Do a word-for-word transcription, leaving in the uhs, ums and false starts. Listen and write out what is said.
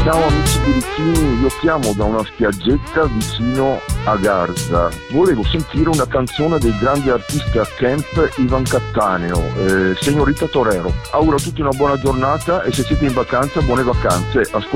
Ciao amici birichini, io chiamo da una spiaggetta vicino a Garda. Volevo sentire una canzone del grande artista camp Ivan Cattaneo, eh, Signorita Torero. Auguro a tutti una buona giornata e se siete in vacanza, buone vacanze. Ascol-